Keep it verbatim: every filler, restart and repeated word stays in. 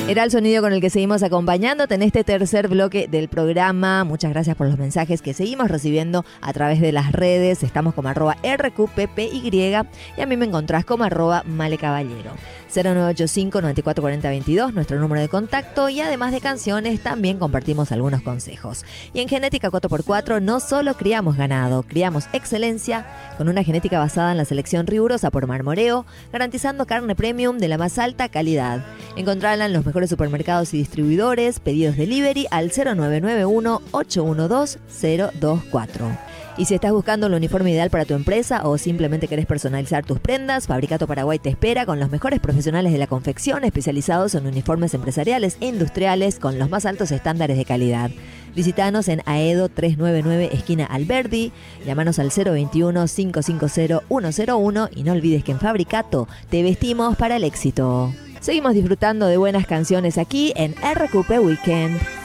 Era el sonido con el que seguimos acompañándote en este tercer bloque del programa. Muchas gracias por los mensajes que seguimos recibiendo a través de las redes. Estamos como arroba R Q P P Y y a mí me encontrás como arroba malecaballero. cero nueve ocho cinco, nueve cuatro cuatro cero, veintidós, nuestro número de contacto, y además de canciones también compartimos algunos consejos. Y en Genética cuatro por cuatro no solo criamos ganado, criamos excelencia con una genética basada en la selección rigurosa por Marmoreo, garantizando carne premium de la más alta calidad. Encontrarla en los mejores supermercados y distribuidores, pedidos delivery al cero nueve nueve uno, ocho uno dos, cero dos cuatro. Y si estás buscando el uniforme ideal para tu empresa o simplemente querés personalizar tus prendas, Fabricato Paraguay te espera con los mejores profesionales de la confección especializados en uniformes empresariales e industriales con los más altos estándares de calidad. Visítanos en Aedo trescientos noventa y nueve, esquina Alberdi, llámanos al cero veintiuno, quinientos cincuenta, ciento uno y no olvides que en Fabricato te vestimos para el éxito. Seguimos disfrutando de buenas canciones aquí en R Q P Weekend.